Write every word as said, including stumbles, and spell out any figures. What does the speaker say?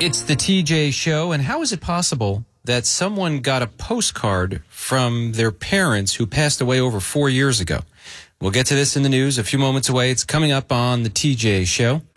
It's the T J Show, and how is it possible that someone got a postcard from their parents who passed away over four years ago? We'll get to this in the news a few moments away. It's coming up on the T J Show.